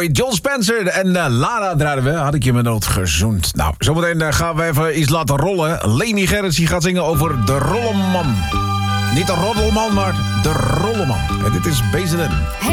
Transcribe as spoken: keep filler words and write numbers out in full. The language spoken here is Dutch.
mooi. John Spencer en uh, Lara draaiden we. Had ik je met nood gezoend. Nou, zometeen uh, gaan we even iets laten rollen. Leni Gerrits die gaat zingen over de Rolleman. Niet de Roddelman, maar de Rolleman. En dit is B Z N.